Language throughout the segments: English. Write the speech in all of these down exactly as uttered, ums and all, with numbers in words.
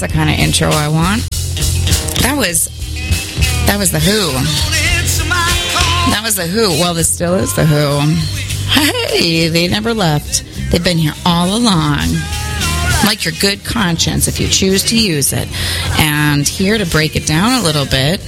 the kind of intro I want. That was that was the Who. That was the Who. Well, this still is the Who. Hey, they never left. They've been here all along. Like your good conscience, if you choose to use it. And here to break it down a little bit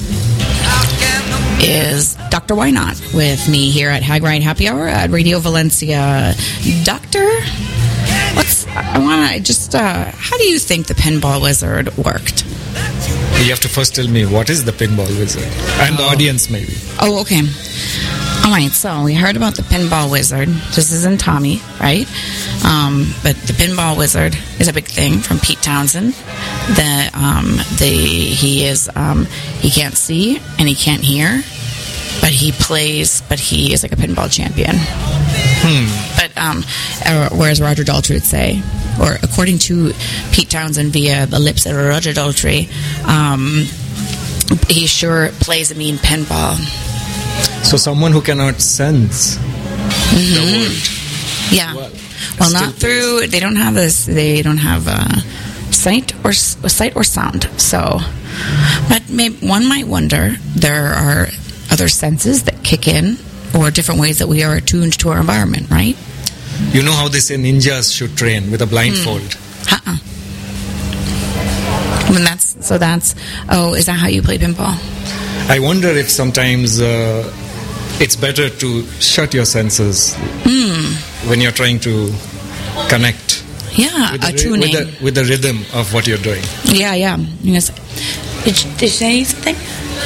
is Doctor Why Not with me here at Hag Ride Happy Hour at Radio Valencia. Doctor, what's I want to just uh, how do you think the Pinball Wizard worked? You have to first tell me what is the Pinball Wizard and the oh. audience maybe. Oh, okay. All right, so we heard about the Pinball Wizard. This isn't Tommy, right? Um, but the Pinball Wizard is a big thing from Pete Townsend. The um, the he is um, he can't see and he can't hear, but he plays. But he is like a pinball champion. Hmm. But um, uh, whereas Roger Daltrey would say, or according to Pete Townsend via the lips of Roger Daltrey, um, he sure plays a mean pinball. So someone who cannot sense mm-hmm. the world. Yeah. Well, well not through. Plays. They don't have this. They don't have uh, sight or sight or sound. So, but maybe one might wonder there are other senses that kick in, or different ways that we are attuned to our environment. Right? You know how they say ninjas should train with a blindfold. Hmm. Uh-uh. And that's so. That's oh. Is that how you play pinball? I wonder if sometimes uh, it's better to shut your senses mm. when you're trying to connect. Yeah, with a the, tuning. With the, with the rhythm of what you're doing. Yeah, yeah. Yes. Did, did you say something?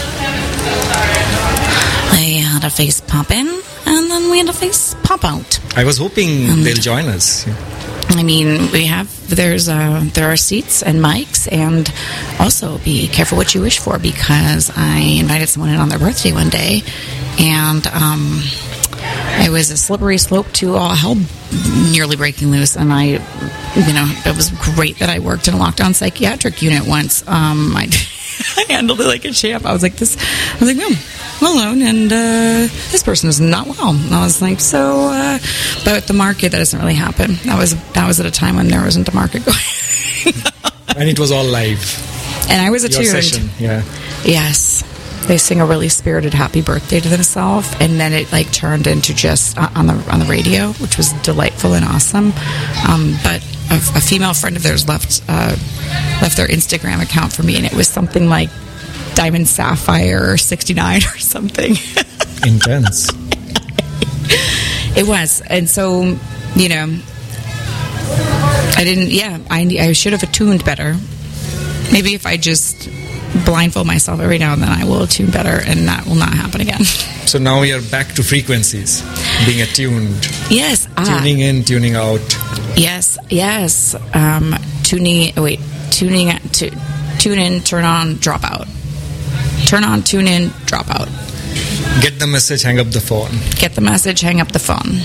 I had a face pop in, and then we had a face pop out. I was hoping um, they'll join us. Yeah. I mean, we have, there's uh, there are seats and mics, and also be careful what you wish for, because I invited someone in on their birthday one day, and um, it was a slippery slope to all hell nearly breaking loose, and I, you know, it was great that I worked in a lockdown psychiatric unit once. Um, I, I handled it like a champ. I was like, this, I was like, no. alone, and uh, this person is not well. And I was like, so, uh, but the market, that doesn't really happen. That was that was at a time when there wasn't a market going. And it was all live. And I was Your attuned. Session, yeah. Yes. They sing a really spirited happy birthday to themselves, and then it like turned into just uh, on the on the radio, which was delightful and awesome. Um, but a, a female friend of theirs left uh, left their Instagram account for me, and it was something like Diamond Sapphire sixty-nine or something. Intense. It was, and so you know, I didn't. Yeah, I I should have attuned better. Maybe if I just blindfold myself every now and then, I will attune better, and that will not happen again. So now we are back to frequencies, being attuned. Yes. Ah. Tuning in, tuning out. Yes, yes. Um, tuning, wait, tuning, to, tune in, turn on, drop out. Turn on, tune in, drop out. Get the message, hang up the phone. Get the message, hang up the phone.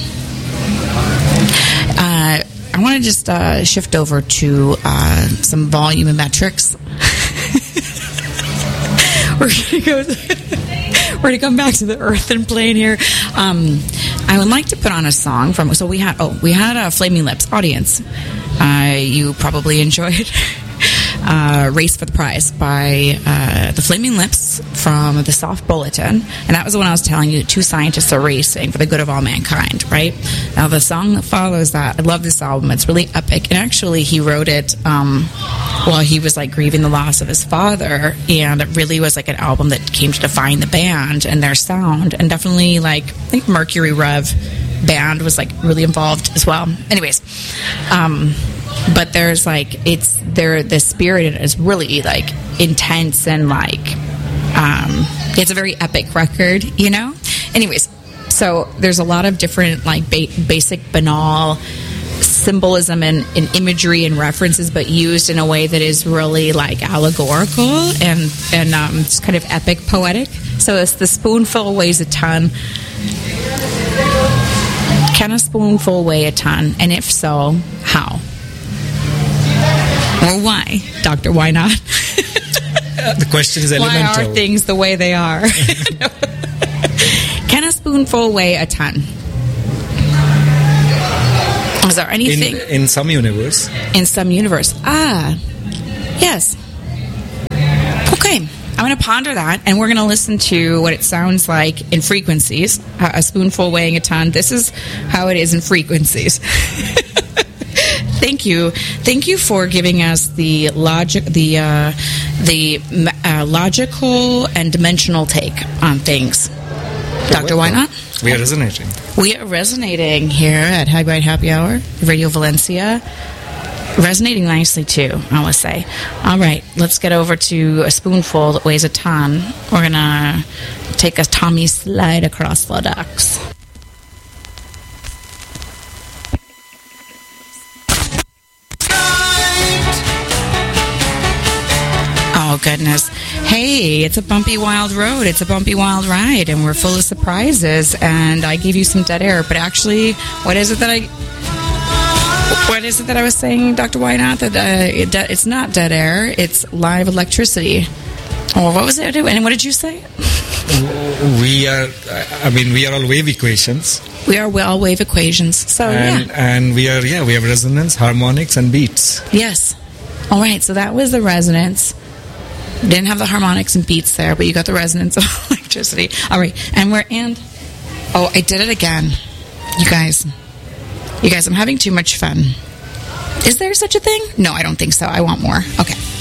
Uh, I want to just uh, shift over to uh, some volumetrics. We're going to go. We're going to come back to the earthen plane here. Um, I would like to put on a song from. So we had. Oh, we had a Flaming Lips audience. Uh, you probably enjoyed uh, "Race for the Prize" by uh, the Flaming Lips from the Soft Bulletin, and that was the one I was telling you. Two scientists are racing for the good of all mankind. Right now, the song that follows that. I love this album. It's really epic, and actually, he wrote it um, while he was like grieving the loss of his father, and it really was like an album that came to define the band and their sound, and definitely like I think Mercury Rev band was like really involved as well. Anyways, um, but there's like it's there the spirit in it is really like intense and like um, it's a very epic record, you know. Anyways, so there's a lot of different like ba- basic banal symbolism and, and imagery and references, but used in a way that is really like allegorical and and um, it's kind of epic, poetic. So it's the spoonful weighs a ton. Can a spoonful weigh a ton? And if so, how? Or why? Doctor, why not? The question is elemental. Why are things the way they are? Can a spoonful weigh a ton? Is there anything? In, in some universe. In some universe. Ah. Yes. Okay. I'm going to ponder that, and we're going to listen to what it sounds like in frequencies. A spoonful weighing a ton. This is how it is in frequencies. Thank you, thank you for giving us the logic, the uh, the uh, logical and dimensional take on things. Doctor Wynot? We are resonating. We are resonating here at Hag Right Happy Hour, Radio Valencia. Resonating nicely, too, I will say. All right, let's get over to a spoonful that weighs a ton. We're going to take a Tommy slide across the decks. Oh, goodness. Hey, it's a bumpy, wild road. It's a bumpy, wild ride, and we're full of surprises, and I gave you some dead air, but actually, what is it that I... What is it that I was saying, Doctor Wynot? That uh, it, it's not dead air; it's live electricity. Or what was it? And what did you say? We are. I mean, we are all wave equations. We are all wave equations. So and, yeah, and we are. Yeah, we have resonance, harmonics, and beats. Yes. All right. So that was the resonance. Didn't have the harmonics and beats there, but you got the resonance of electricity. All right, and we're and. Oh, I did it again, you guys. You guys, I'm having too much fun. Is there such a thing? No, I don't think so. I want more. Okay.